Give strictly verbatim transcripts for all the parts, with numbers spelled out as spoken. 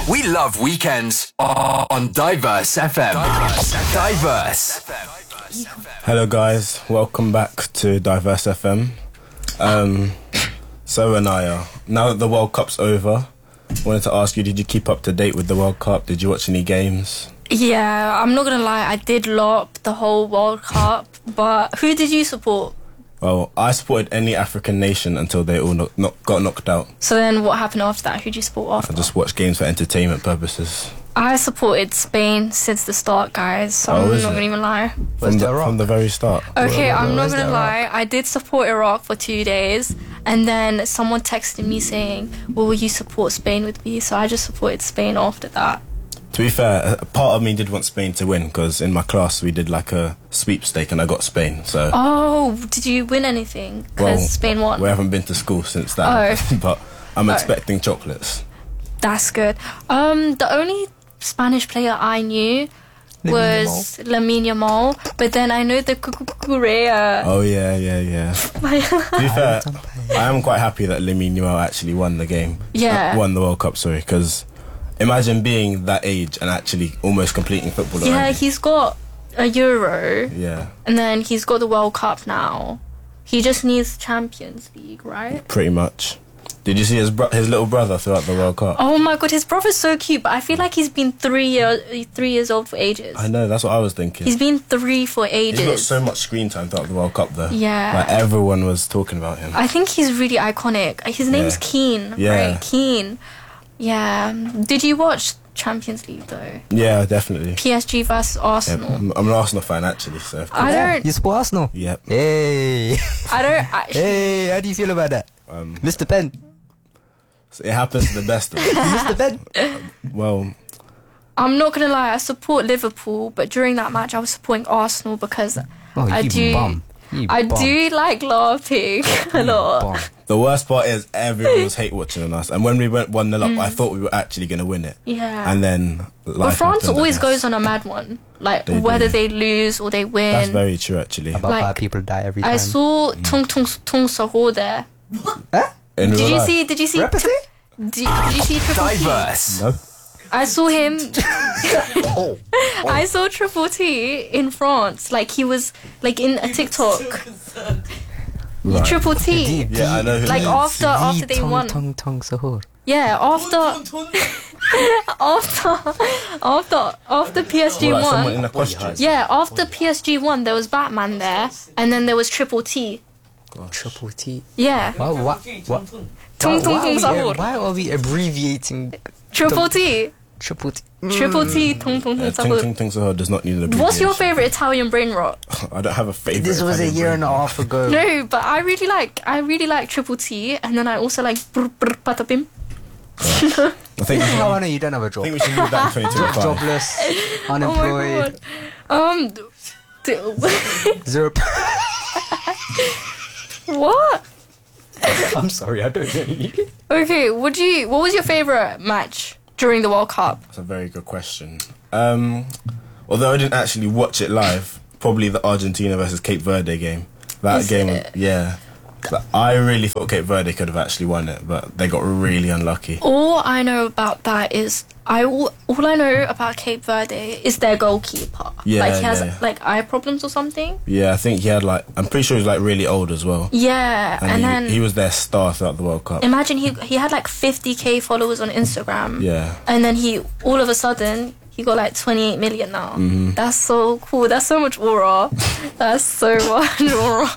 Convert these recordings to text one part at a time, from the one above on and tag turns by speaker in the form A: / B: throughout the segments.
A: We love weekends on Diverse F M. Diverse.
B: Hello guys, welcome back to Diverse F M. Um, so Anaya, now that the World Cup's over, I wanted to ask you, did you keep up to date with the World Cup? Did you watch any games?
C: Yeah, I'm not gonna lie, I did lop the whole World Cup, but who did you support?
B: Well, I supported any African nation until they all knock, knock, got knocked out.
C: So then what happened after that? Who did you support after?
B: I just watched games for entertainment purposes.
C: I supported Spain since the start, guys, so
B: Oh,
C: I'm
B: is
C: not
B: it?
C: gonna even lie.
B: From the, from the very start.
C: Okay, I'm not
D: where's
C: gonna
D: the
C: lie, I did support Iraq for two days, and then someone texted me saying, well, will you support Spain with me? So I just supported Spain after that.
B: To be fair, a part of me did want Spain to win because in my class we did like a sweepstake and I got Spain. So
C: Oh, did you win anything? Because
B: well,
C: Spain won.
B: We haven't been to school since that,
C: Oh.
B: but I'm
C: Oh.
B: expecting chocolates.
C: That's good. Um, the only Spanish player I knew was Lamine Yamal, but then I know the Cucurella.
B: Oh yeah, yeah, yeah. To be fair, I am quite happy that Lamine Yamal actually won the game.
C: Yeah.
B: Uh, won the World Cup, sorry, because imagine being that age and actually almost completing football
C: Yeah,
B: already.
C: he's got a Euro,
B: Yeah,
C: and then he's got the World Cup now. He just needs Champions League, right?
B: pretty much. Did you see his bro- his little brother throughout the World Cup?
C: Oh my god, his brother's so cute, but I feel like he's been three years three years old for ages.
B: I know, that's what I was thinking.
C: He's been three for ages.
B: He's got so much screen time throughout the World Cup though.
C: Yeah.
B: Like everyone was talking about him.
C: I think he's really iconic. His name's
B: Yeah.
C: Keane,
B: Yeah.
C: right? Keane. Yeah. Did you watch Champions League though?
B: Yeah, definitely.
C: P S G versus
B: Yeah,
C: Arsenal.
B: I'm, I'm an Arsenal fan actually, so of
C: I
B: course.
C: don't.
D: You support Arsenal?
B: Yep.
D: Hey.
C: I don't actually.
D: Hey, how do you feel about that?
B: Um,
D: Mister Ben.
B: so it happens to the best of us.
D: Mister Ben.
B: Well,
C: I'm not gonna lie. I support Liverpool, but during that match, I was supporting Arsenal because
D: Oh,
C: I
D: you
C: do.
D: bum. You
C: I
D: bum.
C: do like laughing a lot.
D: Bum.
B: the worst part is everyone was hate watching on us, and when we went one nil up, I thought we were actually going to win it.
C: Yeah.
B: And then,
C: But
B: life
C: France
B: happened, I
C: always
B: guess.
C: goes on a mad one. Like
B: They
C: whether
B: do.
C: they lose or they win.
B: That's very true, actually.
D: About
C: Like,
D: bad people die every time.
C: I saw Tung Tung Tung Sahur there.
D: Huh?
B: In
C: Did
B: real
C: you
B: life.
C: see? Did you see?
D: Repete?
C: Did, did you see Triple T?
A: Diverse.
B: No.
C: I saw him.
D: Oh.
C: I saw Triple T in France. Like he was like in a TikTok.
B: Right.
C: Triple T.
B: Yeah, I know who
C: Like
B: it is.
C: after after they
D: Tong,
C: won.
D: Tong, tong, sahur.
C: Yeah, after after after after P S G
B: Well, like someone in
C: won.
B: a costume.
C: Yeah, after P S G won, there was Batman there, and then there was Triple T.
D: Triple T.
C: Yeah,
D: Why, why, why,
C: Tung Tung
D: why,
C: Tung
D: are we,
C: Sahur.
D: why are we abbreviating
C: Triple T.
D: Triple T?
C: Triple T. Tung Tung
B: Uh,
C: Tung
B: Ting
C: Sahur.
B: Ting Ting Sahur does not need an abbreviation.
C: What's your favorite Italian brain rot?
B: I don't have a favorite.
D: This was a
B: Italian
D: year
B: brand.
D: and a half ago.
C: No, but I really like I really like Triple T, and then I also like Brr Brr Patapim.
B: I think we should,
D: How I
B: I
D: know you don't have a job?
B: think we should move that in twenty twenty-five.
D: Jobless,
C: Oh my
D: unemployed,
C: god. Um. d-
D: zero.
C: What?
D: I'm sorry, I don't know.
C: Okay. Would you? What was your favorite match during the World Cup?
B: That's a very good question. Um, although I didn't actually watch it live, probably the Argentina versus Cape Verde game. That
C: Is
B: game,
C: it?
B: yeah. But I really thought Cape Verde could have actually won it, but they got really unlucky.
C: All I know about that is I all, all I know about Cape Verde is their goalkeeper.
B: Yeah,
C: like he has
B: yeah.
C: like eye problems or something.
B: Yeah, I think he had like, I'm pretty sure he was like really old as well.
C: Yeah,
B: And,
C: and,
B: he,
C: then
B: he was their star throughout the World Cup.
C: imagine he he had like fifty k followers on Instagram.
B: Yeah.
C: And then he all of a sudden he got like twenty-eight million now.
B: Mm-hmm.
C: That's so cool. That's so much aura. That's so much aura.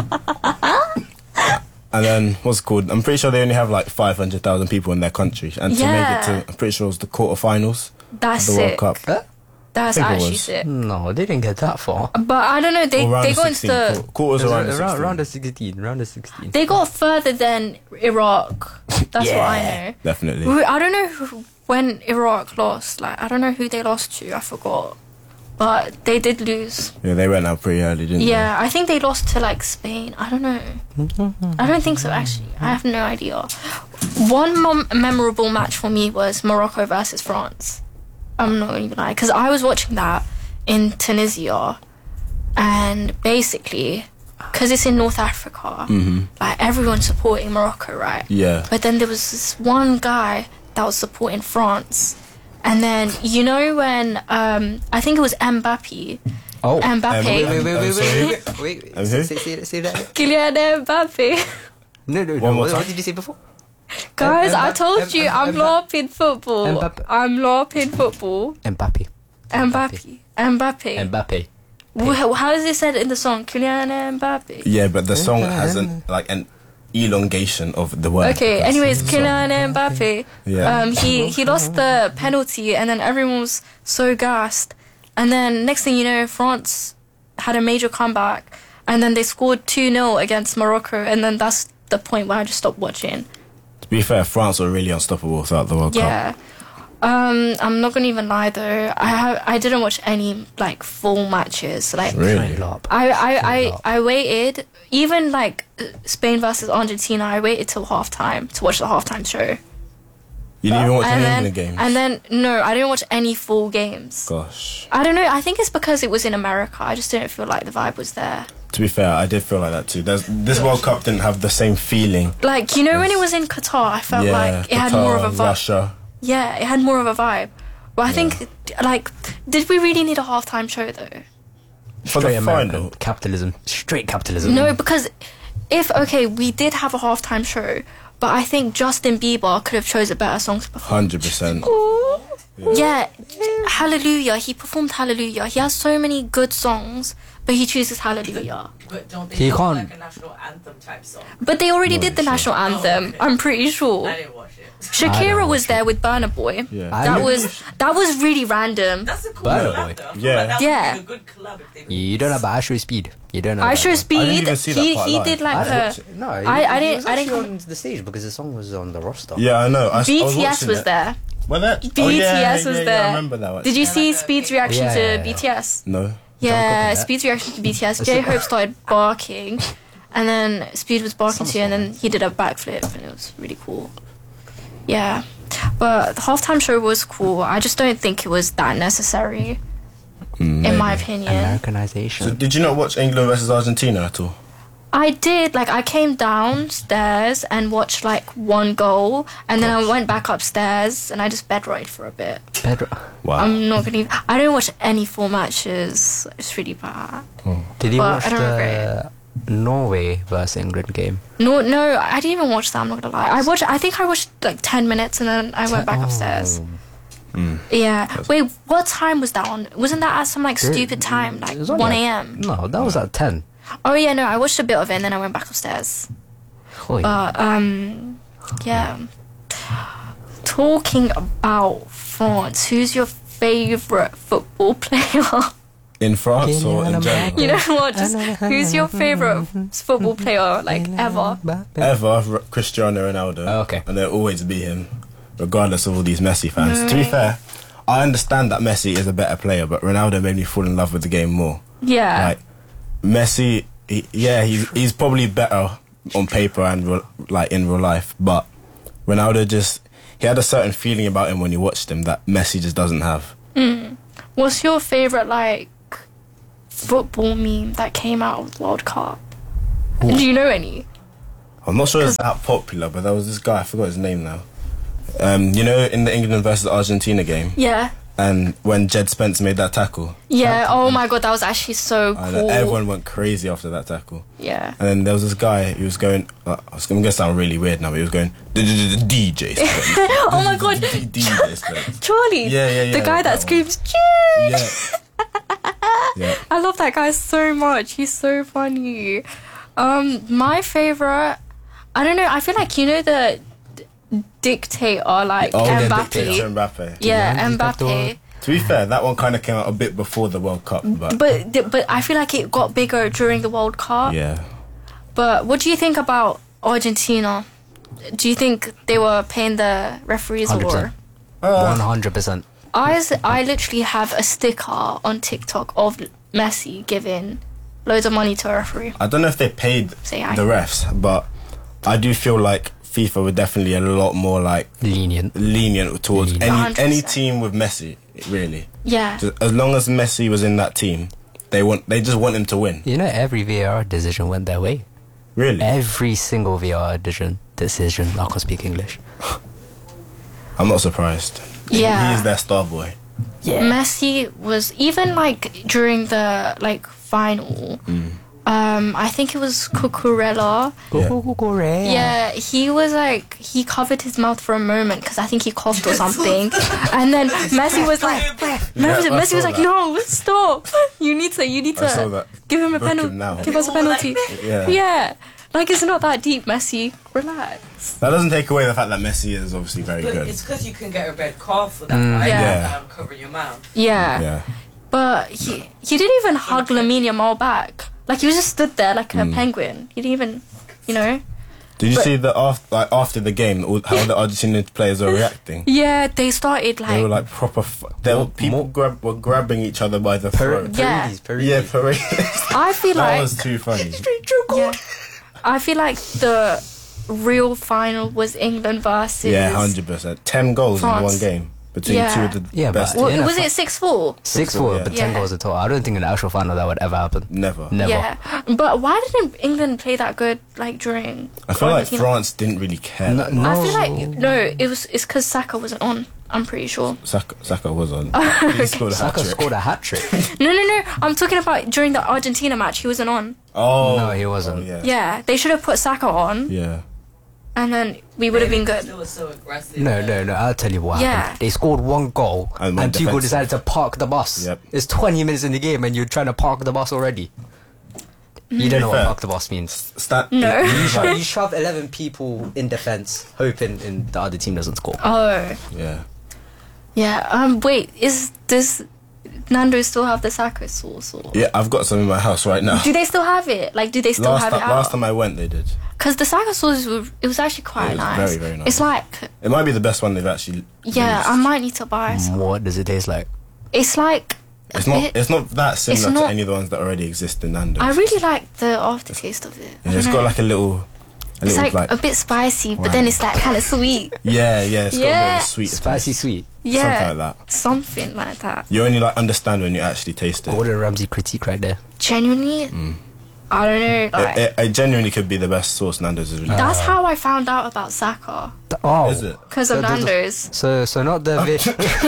B: And then, what's it called? I'm pretty sure they only have like five hundred thousand people in their country. And to
C: Yeah.
B: make it to, I'm pretty sure it was the quarterfinals
C: That's
B: of the World
C: sick.
B: Cup.
D: Huh?
C: That's
B: I think it
C: actually
B: was.
C: sick.
D: No, they didn't get that far.
C: But I don't know. They
B: Or round
C: they
B: of
C: got into
B: sixteen.
C: the
B: Qu- Quarters around the
D: around,
B: sixteen.
D: round of sixteen. Round of sixteen.
C: they got further than Iraq. That's what I know.
B: Definitely.
C: Who- I don't know who, when Iraq lost. Like I don't know who they lost to. I forgot. But they did lose.
B: Yeah, they went out pretty early, didn't
C: Yeah, I think they lost to like Spain. I don't know. I don't think so actually. I have no idea. One mom- memorable match for me was Morocco versus France. I'm not even lying because I was watching that in Tunisia, and basically, because it's in North Africa,
B: Mm-hmm.
C: like everyone's supporting Morocco, right?
B: they? Yeah.
C: But then there was this one guy that was supporting France. And then, you know when, um, I think it was Mbappe.
D: Oh.
C: Mbappe.
D: Wait, wait, wait,
B: I'm
D: wait,
B: sorry.
D: wait, wait, wait, wait.
B: I'm
D: Say,
B: who?
D: say, say, say that.
C: Kylian Mbappe.
D: No, no,
B: One
D: no.
B: more
D: What,
B: time.
D: what did you say before?
C: Guys,
D: Mbappe-
C: I told
D: Mbappe-
C: you, I'm
D: Mbappe-
C: low up in football.
D: Mbappe.
C: I'm low up in football.
D: Mbappe.
C: Mbappe. Mbappe.
D: Mbappe.
C: Wh- How is it said in the song? Kylian Mbappe.
B: Yeah, but the song has an like an elongation of the word.
C: Okay,
B: because
C: anyways,
B: it's a song.
C: Kylian Mbappe.
B: Yeah.
C: Um, he, he lost the penalty, and then everyone was so gassed. And then next thing you know, France had a major comeback, and then they scored two nil against Morocco, and then that's the point where I just stopped watching.
B: To be fair, France were really unstoppable throughout the World Cup.
C: Yeah. Um, I'm not gonna even lie though. I have I didn't watch any like full matches. Like
B: Really?
D: Straight up.
C: I I,
D: Straight
C: I,
D: up.
C: I waited even like Spain versus Argentina. I waited till halftime to watch the halftime show.
B: You didn't even watch
C: and
B: any
C: then
B: England games.
C: and then no, I didn't watch any full games.
B: Gosh.
C: I don't know. I think it's because it was in America. I just didn't feel like the vibe was there.
B: To be fair, I did feel like that too. There's, this World Cup didn't have the same feeling.
C: Like you know when it was in Qatar, I felt
B: yeah,
C: like it had
B: Qatar,
C: more of a vibe.
B: Russia.
C: Yeah, it had more of a vibe. But I think like did we really need a halftime show though?
B: For
D: Straight
B: the
D: American
B: final.
D: capitalism. Straight capitalism.
C: No, because if okay, we did have a halftime show, but I think Justin Bieber could have chose a better song to perform.
B: one hundred percent.
C: Yeah, Hallelujah. He performed Hallelujah. He has so many good songs, but he chooses Hallelujah.
E: But don't they
D: He
E: do
D: can't-
E: like a national anthem type song?
C: But they already did the
B: sure.
C: national anthem.
E: Oh, okay.
C: I'm pretty sure.
E: I didn't watch it.
D: I
C: Shakira
D: don't
C: was
D: watch
C: there with Burna Boy.
B: Yeah.
D: I
C: That
D: know.
C: was that was really random.
E: That's a cool
D: Burna
E: collab
D: Boy.
E: though. I feel
B: Yeah.
E: like that
C: Yeah.
E: would be a good collab if they
D: You don't know about Ashray Speed. You don't know.
C: I
D: about
C: show
D: that.
C: Speed.
B: didn't even see that
C: he
B: part
C: he
B: live.
C: did like
D: I
C: a.
D: watched it. No,
C: I-
D: he-
C: I
D: he
C: didn't-
D: was
C: I didn't
D: actually
C: come-
D: on the stage because the song was on the roster.
B: Yeah, I know. I, s- I
C: B T
B: was
C: S
B: watching
C: was
B: it.
C: there.
B: Well, that,
C: B
B: oh,
C: T S
B: yeah,
C: was
B: yeah,
C: there.
B: Yeah, I remember that one.
C: Did you
E: Yeah,
C: see
E: like a
C: Speed's
E: big-
C: reaction
D: Yeah,
C: to
D: yeah, yeah.
C: B T S?
B: No.
C: Yeah,
D: that.
C: Speed's reaction to B T S. J Hope started barking, and then Speed was barking too, and then he did a backflip, and it was really cool. Yeah, but the halftime show was cool. I just don't think it was that necessary, in my opinion.
D: Americanization.
B: So did you not watch England versus Argentina at all?
C: I did. Like, I came downstairs and watched like one goal, and then I went back upstairs and I just bedroid for a bit.
D: Pedro.
B: Wow.
C: I'm not gonna. I don't watch any full matches. It's really bad.
D: Did you
C: But
D: watch
C: I don't
D: the Norway versus England game?
C: No, no, I didn't even watch that. I'm not gonna lie. I watched. I think I watched like ten minutes, and then I went back upstairs.
D: Oh.
C: Yeah. Wait, what time was that on? Wasn't that at some like stupid time, like
D: It was only
C: one
D: at-
C: a.m.?
D: No, that was at ten.
C: Oh yeah, no, I watched a bit of it, and then I went back upstairs.
D: Oi.
C: But um, yeah. Talking about France, who's your favorite football player?
B: In France or in general?
C: You know what? Just who's your favorite football player, like ever?
B: Ever, R- Cristiano Ronaldo.
D: Oh, okay.
B: And there'll always be him, regardless of all these Messi fans. To be fair, I understand that Messi is a better player, but Ronaldo made me fall in love with the game more.
C: Yeah.
B: Like, Messi, he, yeah, he's, he's probably better on paper and real, like in real life, but Ronaldo just, he had a certain feeling about him when you watched him that Messi just doesn't have.
C: What's your favorite like football meme that came out of the World Cup? Do you know any?
B: I'm not sure it's that popular, but there was this guy, I forgot his name now. Um, you know, in the England versus Argentina game,
C: Yeah.
B: and when Jed Spence made that tackle,
C: Yeah. Oh my god, that was actually so
B: and
C: cool.
B: everyone went crazy after that tackle.
C: Yeah.
B: And then there was this guy who was going, uh, it's going to sound really weird now, but he was going, D D D D J Spence.
C: Oh my god.
B: D D J Spence.
C: Charlie.
B: Yeah, yeah, yeah,
C: The guy that,
B: that one.
C: screams, Cheers!
B: Yeah. Yeah.
C: I love that guy so much. He's so funny. Um, my favorite, I don't know. I feel like you know the d- dictator, like
B: Oh, the
C: Mbappe.
B: dictator Mbappe.
C: Yeah,
D: Yeah,
C: Mbappe.
B: To be fair, that one kind of came out a bit before the World Cup, but,
C: But th- but I feel like it got bigger during the World Cup.
B: yeah.
C: But what do you think about Argentina? Do you think they were paying the referees
D: one hundred
C: or?
D: percent. One hundred percent.
C: I, s- I literally have a sticker on TikTok of Messi giving loads of money to a referee.
B: I don't know if they paid
C: Say aye.
B: the refs, but I do feel like FIFA were definitely a lot more like
D: Lenient.
B: lenient towards
D: Lenient.
B: any
C: one hundred
B: any
C: percent.
B: team with Messi. Really,
C: Yeah.
B: just, as long as Messi was in that team, they want they just want him to win.
D: You know, every V A R decision went their way.
B: Really,
D: Every single V A R decision, decision, I can't speak English.
B: I'm not surprised.
C: Yeah.
B: He is their star boy.
D: Yeah.
C: Messi was even like during the like final.
B: Mm.
C: Um, I think it was Cucurella.
B: Yeah.
C: Yeah, he was like he covered his mouth for a moment because I think he coughed or something, and then Messi was like, Messi,
B: Yeah, I
C: Messi
B: saw
C: was like,
B: that.
C: no, stop! You need to, you need
B: I saw
C: to
B: that.
C: give him a
B: Book him
C: penalty.
B: now.
C: Give us a penalty.
B: Yeah.
C: Yeah, like it's not that deep, Messi. Relax.
B: That doesn't take away the fact that Messi is obviously very
E: But
B: good.
E: it's because you can get a red card for that,
D: Mm.
E: right?
C: Yeah.
E: Um, covering your mouth.
C: Yeah,
B: Yeah.
C: but he he didn't even hug Lamine Yamal back. Like he was just stood there like a
B: Mm.
C: penguin. He didn't even, you know.
B: Did you
C: But-
B: see the after, like after the game, all- how the Argentinian players were reacting?
C: Yeah, they started like.
B: They were like proper. F- they were,
D: More-
B: people
D: more-
B: grab, were grabbing each other by the
D: Per-
B: throat.
C: Yeah.
D: Paredes, Paredes.
B: Yeah, parade.
C: I feel
B: that
C: like
B: was too funny.
C: Yeah. I feel like the real final was England versus.
B: Yeah, hundred percent. Ten goals in
C: France.
B: one game between
C: Yeah.
B: two of the
D: Yeah,
B: best.
D: but-
C: Well,
D: Yeah,
C: was
D: fi-
C: it six four?
D: Six four,
B: Yeah.
D: but ten
C: Yeah.
D: goals in total. I don't think in the actual final that would ever happen.
B: Never.
D: Never.
C: Yeah, but why didn't England play that good like during?
B: I feel like
C: Argentina?
B: France didn't really care.
D: No, no.
C: I feel like no, it was it's because Saka wasn't on. I'm pretty sure.
B: Saka, Saka was on. He scored a hat
D: Saka
B: trick.
D: scored a hat trick.
C: No, no, no. I'm talking about during the Argentina match. He wasn't on.
B: Oh
D: No, he wasn't.
B: oh, yeah.
C: Yeah, they should have put Saka on,
B: Yeah.
C: and then we would have been good.
E: Still was so aggressive.
D: No, no, no. I'll tell you what
C: Yeah.
D: happened. They scored one goal,
B: And
D: and,
B: went
D: Tuchel
B: defensive.
D: decided to park the bus.
B: Yep.
D: It's twenty minutes in the game, and you're trying to park the bus already. You don't know what
B: fair.
D: park the bus means.
B: Stat-
C: No.
D: You shove, you shove eleven people in defense, hoping in the other team doesn't score.
C: Oh,
B: Yeah.
C: yeah. Um, wait, is does Nando still have the Saka sauce? Or?
B: Yeah, I've got some in my house right now.
C: Do they still have it? Like, do they still
B: last,
C: have
B: ti-
C: it out?
B: last time I went, they did.
C: Because the Saka sauce, was, it was actually quite
B: It was
C: nice.
B: very, very nice.
C: It's like,
B: It might be the best one they've actually.
C: yeah,
B: released.
C: I might need to buy some.
D: What does it taste like?
C: It's like, a
B: It's not.
C: bit-
B: It's not that similar
C: not-
B: to any of the ones that already exist in Nando's.
C: I really like the aftertaste of it. I
B: Yeah, it's
C: don't
B: got
C: know.
B: like a little. A
C: It's
B: little
C: like,
B: like.
C: a bit spicy, but then
B: Right.
C: it's like kind of sweet.
B: yeah, yeah. It's got a bit
C: Yeah.
B: of a sweet,
D: Spicy
B: taste.
D: sweet.
C: Yeah,
B: Something like that.
C: something like that.
B: You only like understand when you actually taste it.
D: Gordon Ramsay critique right there.
C: Genuinely,
B: Mm.
C: I don't know. Like,
B: It, it, it genuinely could be the best sauce Nando's has released.
C: that's how I found out about Saka
D: The- oh,
B: Is it?
C: because of
D: So does the-
C: Nando's.
D: So, so not the vid-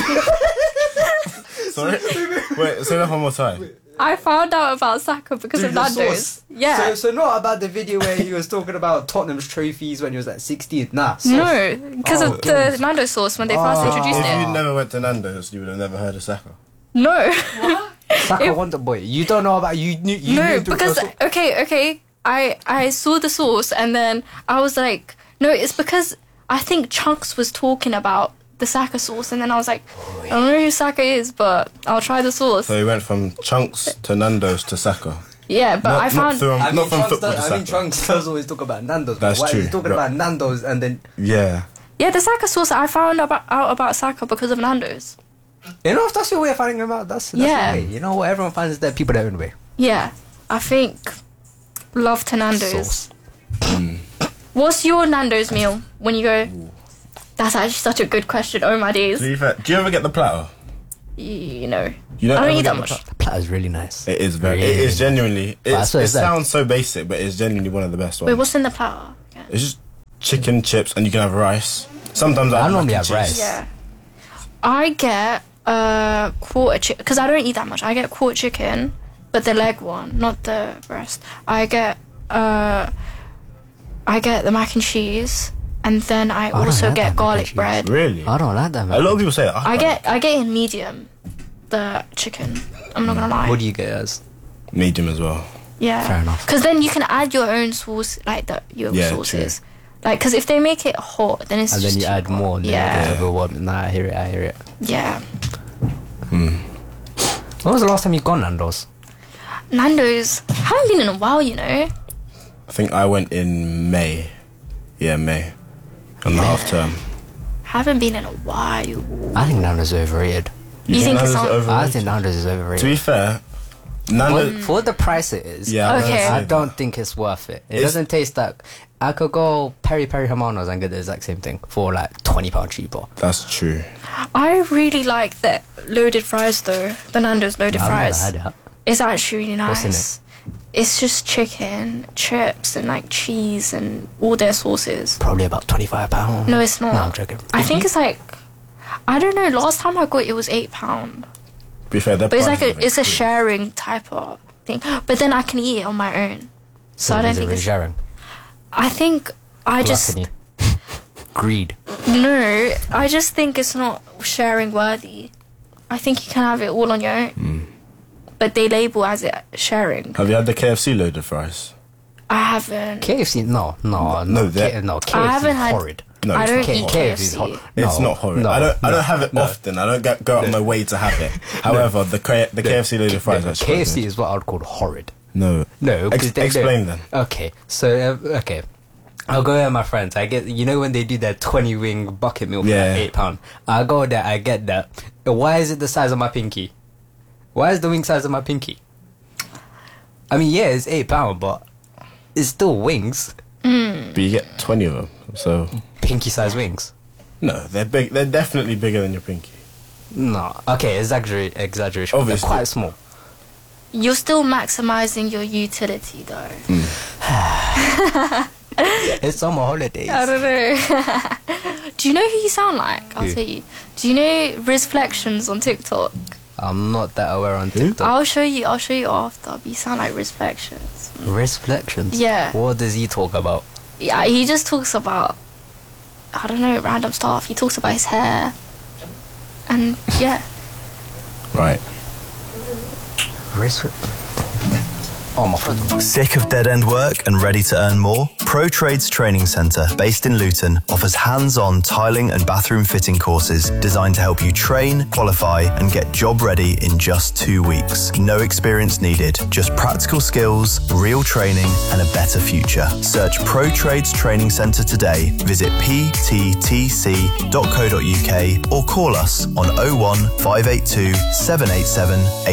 B: Sorry. Wait, say that one more time.
C: I found out about Saka because of Nando's. Yeah.
D: So, so not about the video where he was talking about Tottenham's trophies when he was like sixteen. Nah. sauce.
C: No, because
D: Oh,
C: of the Nando's sauce when they first
D: Oh.
C: introduced
B: If
C: it.
B: you never went to Nando's, you would have never heard of Saka.
C: No,
D: Saka
C: If-
D: Wonder Boy. You don't know about you. Knew, you
C: no,
D: knew the-
C: because
D: the-
C: okay, okay. I I saw the sauce and then I was like, no, it's because I think Chunks was talking about the Saka sauce, and then I was like, I don't know who Saka is, but I'll try the sauce.
B: So he went from Chunks to Nando's to Saka.
C: Yeah, but
B: Not,
C: I
B: not
C: found
B: from,
D: I mean,
B: not from
D: Trunks
B: football
D: does,
B: to
D: I mean,
B: Saka.
D: Trunks does always talk about Nando's.
B: That's
D: Why is
B: true,
D: he talking
B: but-
D: about Nando's and then
B: Yeah.
C: yeah the Saka sauce. I found about, out about Saka because of Nando's.
D: you know if that's your way of finding him out, that's, that's
C: Yeah.
D: your way. You know what? Everyone finds their people their own way.
C: Yeah, I think love to Nando's.
D: Sauce.
C: What's your Nando's meal when you go? That's actually such a good question. Oh my
B: To
C: days.
B: be fair, do you ever get the platter?
C: You know,
B: You don't
C: I don't
B: ever
C: eat
B: get
C: that
B: the
C: much.
B: platter?
D: The platter's really nice.
B: It is very.
D: Really
B: It is genuinely. It's,
D: so
B: it
D: is that.
B: sounds so basic, but it's genuinely one of the best ones.
C: Wait, what's in the platter? Yeah.
B: It's just chicken, chips, and you can have rice. Sometimes I,
D: I
B: have
D: normally
B: mac and
D: have
B: cheese.
D: rice.
C: Yeah. I get a quarter chicken because I don't eat that much. I get quarter chicken, but the leg one, not the breast. I get uh, I get the mac and cheese, and then I
D: don't
C: also
D: like that
C: get
D: mac and
C: garlic
D: cheese.
C: bread.
B: Really?
D: I don't like that, man.
B: A lot of people say it.
C: I get I get in medium, the chicken. I'm not gonna lie.
D: What do you get as?
B: medium as well.
C: Yeah.
D: Fair enough.
C: Because then you can add your own sauce, like the your
B: Yeah,
C: sauces. Like, because if they make it hot, then it's
D: And then
C: just
D: you
C: too
D: add
C: hot.
D: more. And then
C: Yeah.
D: it's overwhelming. Nah, I hear it. I hear it.
C: Yeah.
D: When was the last time you gone Nando's?
C: Nando's. Haven't been in a while, you know.
B: I think I went in May. Yeah, May. On the half term.
C: Haven't been in a while.
D: I think Nando's is overrated.
C: You think it's
B: Nando's
C: on-
B: is overrated?
D: I think Nando's is
B: To
D: overrated.
B: be fair,
D: For,
B: Nando's.
D: for the price it is,
B: Yeah, I was gonna
C: Okay.
B: say
D: I
B: that.
D: don't think it's worth it. It
B: It's-
D: doesn't taste that. I could go peri peri Hermanos and get the exact same thing for like twenty pounds cheaper.
B: That's true.
C: I really like the loaded fries, though. The Nando's loaded
D: I've never
C: fries.
D: had it.
C: It's actually really
D: What's
C: nice.
D: in
C: It's just chicken, chips, and like cheese and all their sauces.
D: Probably about twenty five pounds.
C: No, it's not.
D: No, I'm joking.
C: I think it's like I don't know. Last time I got it was eight pound.
B: To be fair, they're
C: But it's like
B: prices
C: a
B: have
C: it's a
B: increased.
C: sharing type of thing. But then I can eat it on my own. So I don't
D: is it
C: think
D: really
C: it's.
D: sharing?
C: I think I just
D: Gluttony. Greed.
C: no. I just think it's not sharing worthy. I think you can have it all on your own.
B: Hmm.
C: But they label as it sharing.
B: Have you had the K F C loaded fries?
C: I haven't.
D: K F C, no, no,
B: No,
D: no,
B: they're-
D: K- no. K F C
C: I haven't
D: is
C: had-
D: horrid.
B: No,
C: I
B: it's
C: don't
B: not
C: eat
B: horrid.
C: K F
D: K F C is
C: C.
D: horrid.
B: It's
D: No,
B: not horrid.
D: no,
B: I don't. I
D: no,
B: don't have it
D: no.
B: often. I don't get, go out of my way to have it. However, the K, the K F C loaded fries.
D: Yeah,
B: are
D: K F C
B: quite
D: is what I would call horrid.
B: good. No.
D: No,
B: Ex-
D: because they-
B: explain
D: they-
B: then.
D: Okay, so uh, okay, I'll go with my friends. I get, you know, when they do their twenty wing bucket meal for
B: Yeah.
D: like eight pound. I go there, I get that. Why is it the size of my pinky? Why is the wing size of my pinky? I mean, yeah, it's eight pound, but it's still wings.
B: But you get twenty of them. So
D: Pinky size wings.
B: no, they're big. They're definitely bigger than your pinky.
D: No, okay, exaggerate, exaggeration.
B: Obviously.
D: They're quite small.
C: You're still maximizing your utility though.
D: It's summer holidays.
C: I don't know. Do you know who you sound like? I'll
D: Who?
C: tell you. Do you know Rizflections on TikTok?
D: I'm not that aware on TikTok.
C: I'll show you. I'll show you after. But you sound like Rizflections.
D: Reflections.
C: Yeah.
D: What does he talk about?
C: Yeah, he just talks about I don't know random stuff. He talks about his hair, and yeah.
B: Right.
D: Res- oh my god.
F: Sick of dead-end work and ready to earn more? Pro Trades Training Centre, based in Luton, offers hands-on tiling and bathroom fitting courses designed to help you train, qualify and get job ready in just two weeks. No experience needed, just practical skills, real training and a better future. Search Pro Trades Training Centre today. Visit p t t c dot co dot u k or call us on oh one five eight two seven eight seven